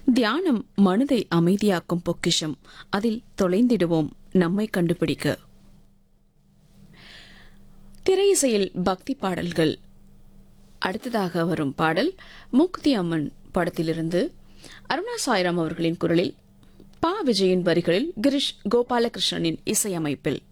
தியானம் மனதை அமைதியாக்கும் பொக்கிஷம். அதில் தொலைந்திடுவோம் நம்மை கண்டுபிடிக்க. திரையிசையில் பக்தி பாடல்கள். அடுத்ததாக வரும் பாடல் மூக்குத்தி அம்மன் படத்திலிருந்து அருணா சாய்ராம் அவர்களின் குரலில் பா விஜயின் வரிகளில் கிரிஷ் கோபாலகிருஷ்ணனின் இசையமைப்பில்.